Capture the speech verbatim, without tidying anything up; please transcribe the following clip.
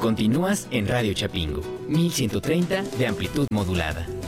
Continúas en Radio Chapingo, mil ciento treinta de amplitud modulada.